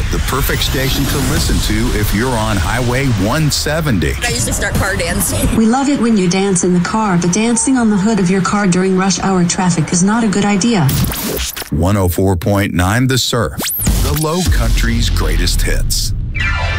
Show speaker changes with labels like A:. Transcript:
A: the perfect station to listen to if you're on Highway 170.
B: I usually start car dancing.
C: We love it when you dance in the car, but dancing on the hood of your car during rush hour traffic is not a good idea.
A: 104.9 The Surf, the Low Country's greatest hits.